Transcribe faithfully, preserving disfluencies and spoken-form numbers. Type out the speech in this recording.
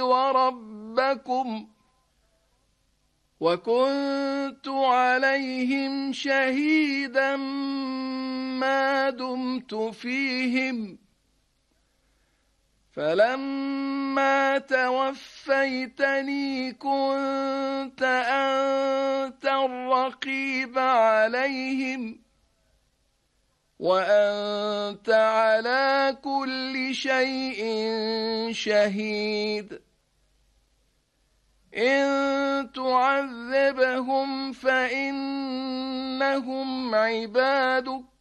وربكم وكنت عليهم شهيدا ما دمت فيهم فلما توفيتني كنت أنت الرقيب عليهم وأنت على كل شيء شهيد إن تعذبهم فإنهم عبادك